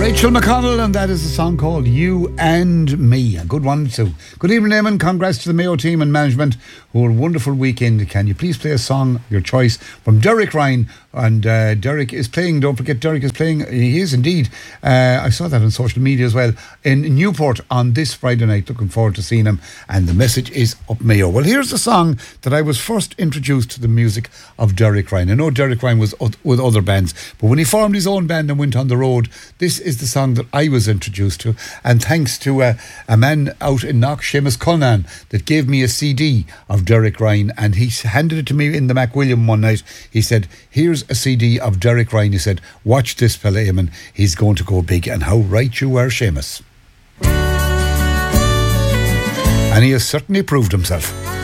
Rachel McConnell, and that is a song called You and Me. A good one too. Good evening, Eamon. Congrats to the Mayo team and management who had a wonderful weekend. Can you please play a song of your choice from Derek Ryan? And Derek is playing, don't forget, Derek is playing, he is indeed, I saw that on social media as well, in Newport on this Friday night. Looking forward to seeing him. And the message is up Mayo. Well, here's the song that I was first introduced to the music of Derek Ryan. I know Derek Ryan was with other bands, but when he formed his own band and went on the road, this is the song that I was introduced to. And thanks to a man out in Knock, Seamus Cullinan, that gave me a CD of Derek Ryan, and he handed it to me in the MacWilliam one night. He said, here's a CD of Derek Ryan. He said, watch this fella, Eamon, he's going to go big. And how right you were, Seamus. And he has certainly proved himself.